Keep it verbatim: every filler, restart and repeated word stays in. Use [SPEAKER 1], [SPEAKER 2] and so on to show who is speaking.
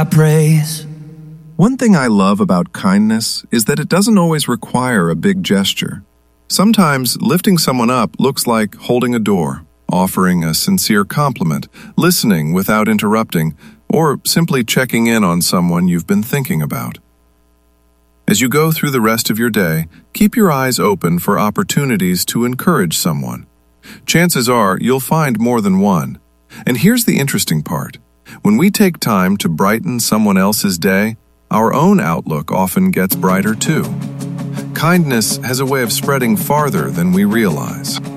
[SPEAKER 1] praise.
[SPEAKER 2] One thing I love about kindness is that it doesn't always require a big gesture. Sometimes lifting someone up looks like holding a door, offering a sincere compliment, listening without interrupting, or simply checking in on someone you've been thinking about. As you go through the rest of your day, keep your eyes open for opportunities to encourage someone. Chances are you'll find more than one. And here's the interesting part. When we take time to brighten someone else's day, our own outlook often gets brighter too. Kindness has a way of spreading farther than we realize.